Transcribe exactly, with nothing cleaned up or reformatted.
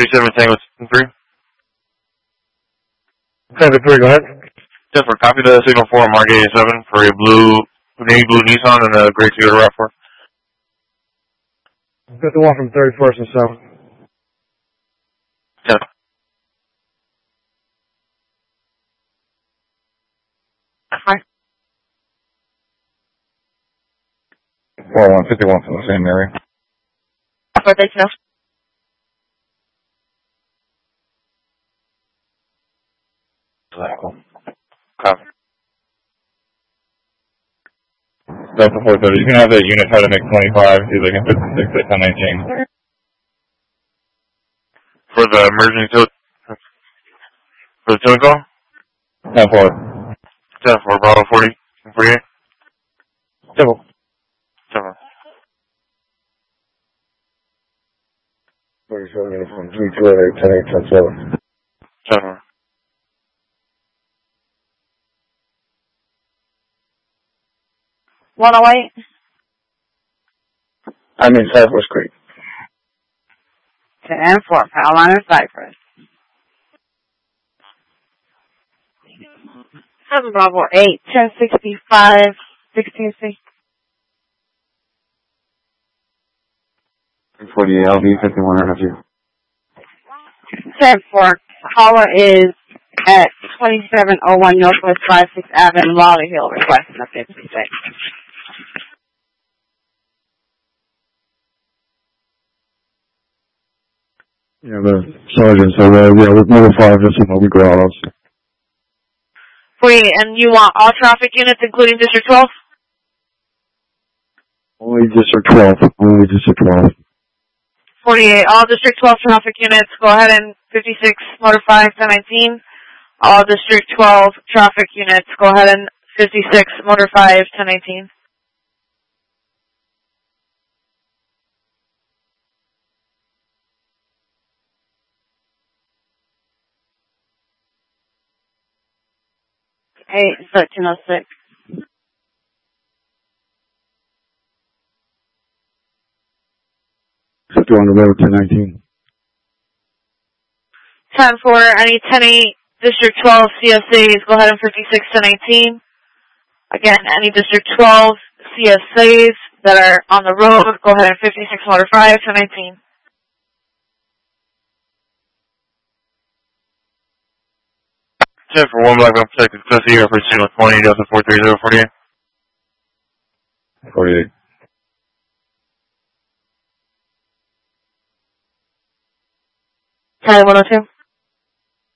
thirty-seven Tango three. Tango three, go ahead. Just for copy the signal for Mark eighty-seven for a blue, navy blue Nissan and a gray Toyota RAV four. Got the one from thirty-first and seven. Yeah. Hi. four one fifty-one from the same area. What they know? Copy. Delta four thirty. You can have that unit try to make twenty-five. He's like in fifty-six at ten nineteen. For the emergency tow, for the towing call? ten four. ten four, Bravo forty, forty-eight. Civil. Seven. thirty-seven from three two eight, ten eight, ten seven. Seven. one oh eight. I'm in Cypress Creek. ten four, Carolina Cypress. seven Bravo eight, ten sixty-five, sixteen C. forty-eight L V fifty-one R F U. ten four, caller is at twenty-seven oh one Northwest fifty-sixth Avenue, Lolly Hill, requesting a fifty-six. Yeah, the sergeant said, uh, yeah, with number five, just in Obi Grottos. forty-eight, and you want all traffic units, including District twelve? Only District twelve. Only District twelve. forty-eight, all District twelve traffic units, go ahead and fifty-six, Motor five, ten nineteen. All District twelve traffic units, go ahead and fifty-six, Motor five, ten nineteen. eight, thirteen oh six. fifty-one on the road, ten nineteen. ten four, any ten eight District twelve C S As, go ahead and fifty-six, ten nineteen. Again, any District twelve C S As that are on the road, go ahead and fifty-six, Motor five, ten nineteen. ten for one black protected custody or for signal twenty, Delta four three zero, forty-eight. forty-eight. Charlie one oh two.